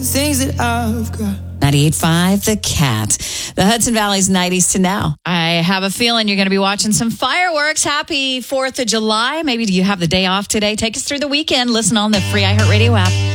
things that I've got. 98.5 The Cat. The Hudson Valley's 90s to now. I have a feeling you're going to be watching some fireworks. Happy 4th of July. Maybe do you have the day off today? Take us through the weekend. Listen on the free iHeartRadio app.